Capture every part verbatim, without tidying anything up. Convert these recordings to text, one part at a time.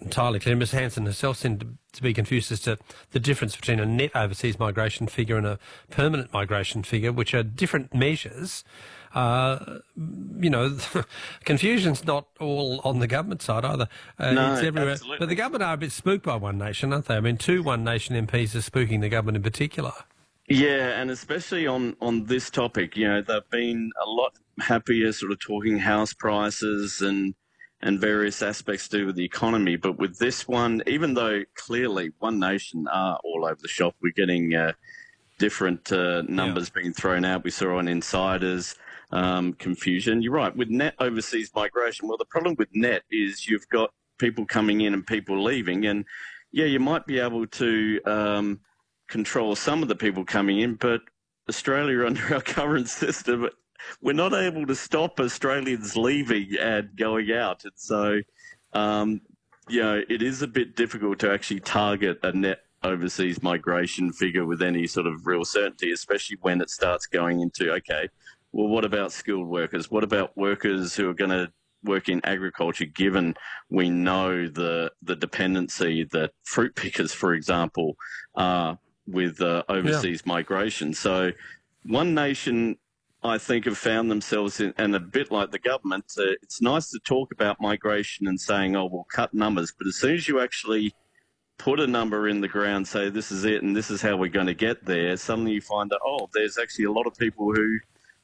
entirely clear. Miz Hanson herself seemed to, to be confused as to the difference between a net overseas migration figure and a permanent migration figure, which are different measures. Uh, you know, confusion's not all on the government side either. Uh, no, it's everywhere. absolutely. But the government are a bit spooked by One Nation, aren't they? I mean, two One Nation M Ps are spooking the government in particular. Yeah, and especially on, on this topic, you know, they've been a lot happier sort of talking house prices and and various aspects to do with the economy. But with this one, even though clearly One Nation are all over the shop, we're getting uh, different uh, numbers yeah. being thrown out. We saw on Insiders. Um, confusion. You're right. With net overseas migration, well, the problem with net is you've got people coming in and people leaving. And, yeah, you might be able to um, control some of the people coming in, but Australia, under our current system, we're not able to stop Australians leaving and going out. And so, um, you know, it is a bit difficult to actually target a net overseas migration figure with any sort of real certainty, especially when it starts going into, okay, well, what about skilled workers? What about workers who are going to work in agriculture, given we know the the dependency that fruit pickers, for example, are with uh, overseas yeah. migration? So One Nation, I think, have found themselves in, and a bit like the government, uh, it's nice to talk about migration and saying, oh, we'll cut numbers. But as soon as you actually put a number in the ground, say this is it and this is how we're going to get there, suddenly you find that, oh, there's actually a lot of people who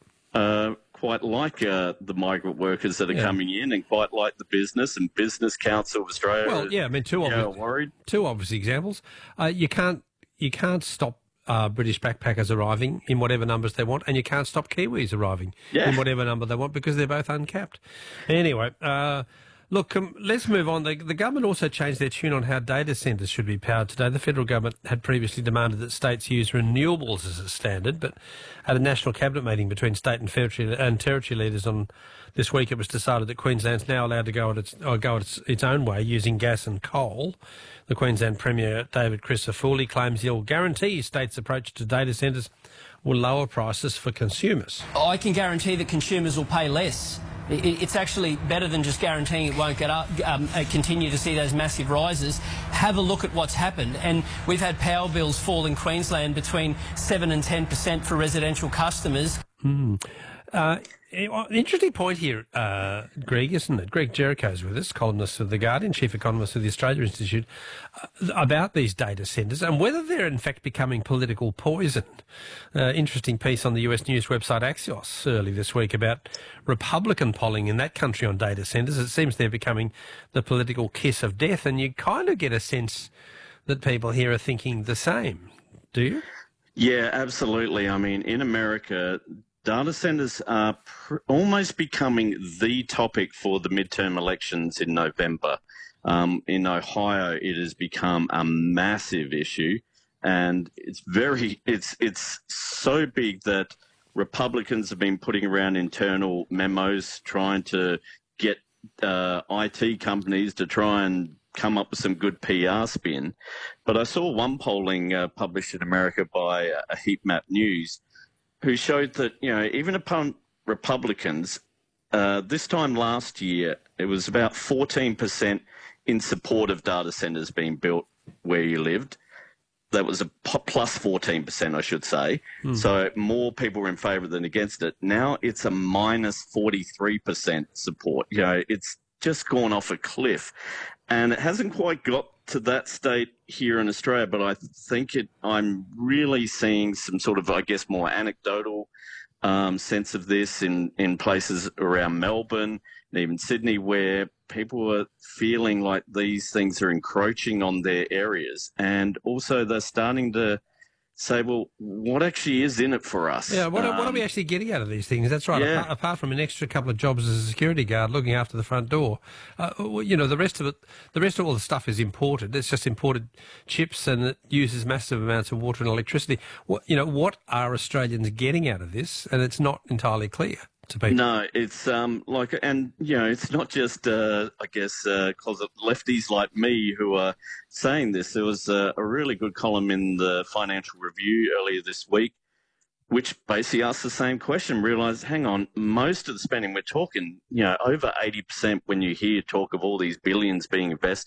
Uh, quite like uh, the migrant workers that are yeah. coming in, and quite like the business and Business Council of Australia. Well, yeah, I mean, two obvious, worried. two obvious examples. Uh, you can't you can't stop uh, British backpackers arriving in whatever numbers they want, and you can't stop Kiwis arriving yeah. in whatever number they want because they're both uncapped. Anyway. Uh, Look, um, let's move on. The, the government also changed their tune on how data centres should be powered today. The federal government had previously demanded that states use renewables as a standard, but at a national cabinet meeting between state and territory, and territory leaders on this week, it was decided that Queensland's now allowed to go at its, or go at its, its own way using gas and coal. The Queensland Premier, David Crisafulli, claims he'll guarantee states' approach to data centres will lower prices for consumers. I can guarantee that consumers will pay less. It's actually better than just guaranteeing it won't get up, um, continue to see those massive rises. Have a look at what's happened. And we've had power bills fall in Queensland between seven and ten percent for residential customers. Mm. Uh, an interesting point here, uh, Greg, isn't it? Greg Jericho's with us, columnist of The Guardian, chief economist of the Australia Institute, uh, about these data centres and whether they're in fact becoming political poison. Uh, interesting piece on the U S news website Axios early this week about Republican polling in that country on data centres. It seems they're becoming the political kiss of death, and you kind of get a sense that people here are thinking the same. Do you? Yeah, absolutely. I mean, in America, data centres are pr- almost becoming the topic for the midterm elections in November. Um, in Ohio, it has become a massive issue, and it's very it's it's so big that Republicans have been putting around internal memos trying to get uh, I T companies to try and come up with some good P R spin. But I saw one polling uh, published in America by uh, Heat Map News, who showed that, you know, even upon Republicans, uh, this time last year, it was about fourteen percent in support of data centres being built where you lived. That was a plus fourteen percent, I should say. Mm. So more people were in favour than against it. Now it's a minus forty-three percent support. You know, it's just gone off a cliff. And it hasn't quite got to that state here in Australia, but I think it, I'm really seeing some sort of, I guess, more anecdotal um, sense of this in, in places around Melbourne and even Sydney, where people are feeling like these things are encroaching on their areas. And also they're starting to say, well, what actually is in it for us? Yeah, what, um, are, what are we actually getting out of these things? That's right. Yeah. Apart, apart from an extra couple of jobs as a security guard looking after the front door, uh, you know, the rest of it, the rest of all the stuff is imported. It's just imported chips, and it uses massive amounts of water and electricity. What, you know, what are Australians getting out of this? And it's not entirely clear to people. No, it's um like, and you know, it's not just uh, I guess uh, cause lefties like me who are saying this. There was a, a really good column in the Financial Review earlier this week, which basically asked the same question. Realised, hang on, most of the spending we're talking, you know, over eighty percent when you hear talk of all these billions being invested